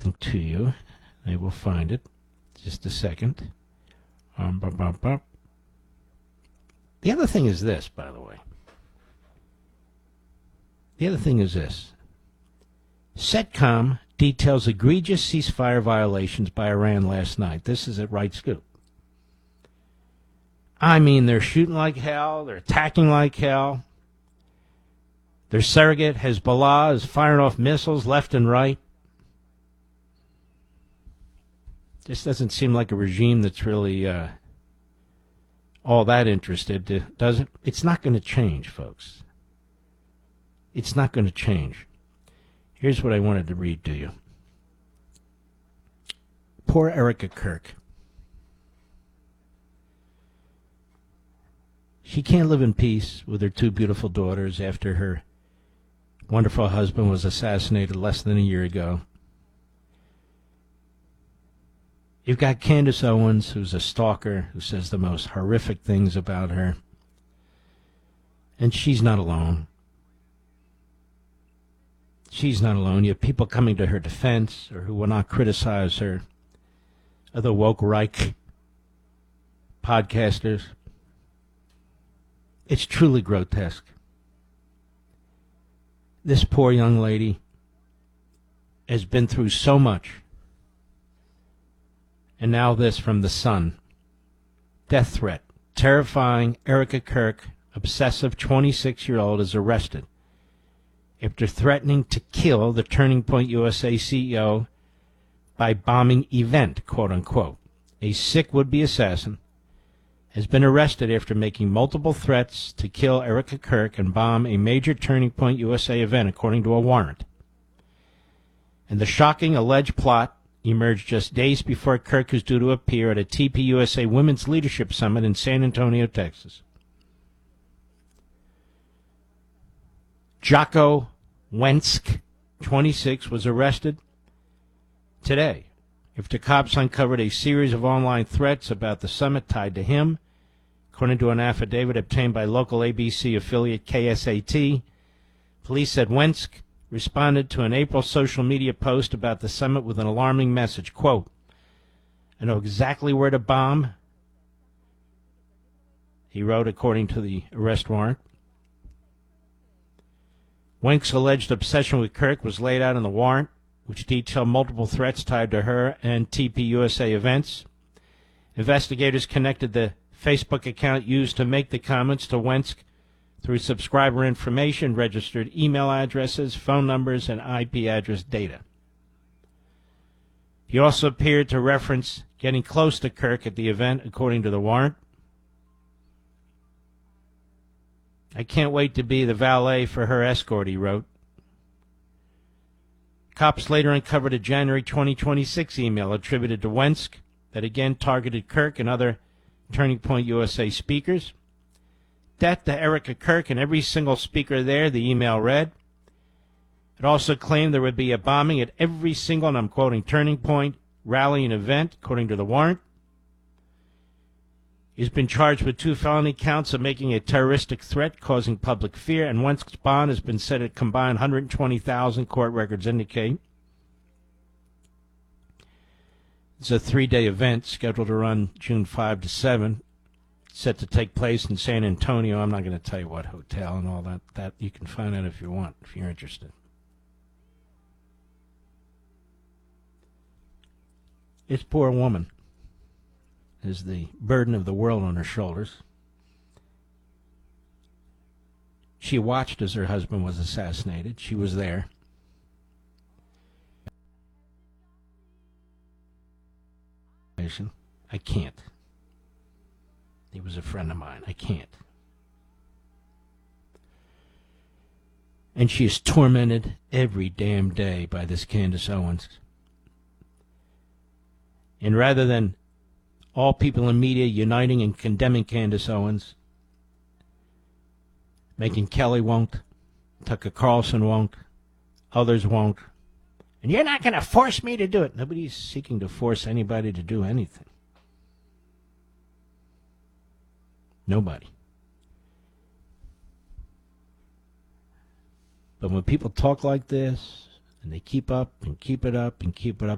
something to you. I will find it. Just a second. The other thing is this, by the way. The other thing is this. CENTCOM details egregious ceasefire violations by Iran last night. This is at Right Scoop. I mean, they're shooting like hell. They're attacking like hell. Their surrogate, Hezbollah, is firing off missiles left and right. This doesn't seem like a regime that's really all that interested, does it? It's not going to change, folks. It's not going to change. Here's what I wanted to read to you. Poor Erica Kirk. She can't live in peace with her two beautiful daughters after her wonderful husband was assassinated less than a year ago. You've got Candace Owens, who's a stalker, who says the most horrific things about her. And she's not alone. She's not alone. You have people coming to her defense or who will not criticize her. Other woke Reich podcasters. It's truly grotesque. This poor young lady has been through so much. And now this from The Sun. Death threat. Terrifying Erica Kirk, obsessive 26-year-old, is arrested after threatening to kill the Turning Point USA CEO by bombing event, quote-unquote. A sick would-be assassin has been arrested after making multiple threats to kill Erica Kirk and bomb a major Turning Point USA event, according to a warrant. And the shocking alleged plot emerged just days before Kirk was due to appear at a TPUSA Women's Leadership Summit in San Antonio, Texas. Jocko Wensk, 26, was arrested today after cops uncovered a series of online threats about the summit tied to him. According to an affidavit obtained by local ABC affiliate KSAT, police said Wensk responded to an April social media post about the summit with an alarming message. Quote, "I know exactly where to bomb," he wrote, according to the arrest warrant. Wensk's alleged obsession with Kirk was laid out in the warrant, which detailed multiple threats tied to her and TPUSA events. Investigators connected the Facebook account used to make the comments to Wensk through subscriber information, registered email addresses, phone numbers, and IP address data. He also appeared to reference getting close to Kirk at the event, according to the warrant. "I can't wait to be the valet for her escort," he wrote. Cops later uncovered a January 2026 email attributed to Wensk that again targeted Kirk and other Turning Point USA speakers. "Death to Erica Kirk and every single speaker there," the email read. It also claimed there would be a bombing at every single, and I'm quoting, Turning Point rally and event, according to the warrant. He's been charged with 2 felony counts of making a terroristic threat, causing public fear, and Wensk's bond has been set at combined $120,000, court records indicate. It's a 3-day event scheduled to run June 5 to 7, set to take place in San Antonio. I'm not going to tell you what hotel and all that. That you can find out if you want, if you're interested. This poor woman has the burden of the world on her shoulders. She watched as her husband was assassinated. She was there. I can't. He was a friend of mine. I can't. And she is tormented every damn day by this Candace Owens. And rather than all people in media uniting and condemning Candace Owens, Megyn Kelly won't, Tucker Carlson won't, others won't. And you're not going to force me to do it. Nobody's seeking to force anybody to do anything. Nobody. But when people talk like this, and they keep up and keep it up and keep it up,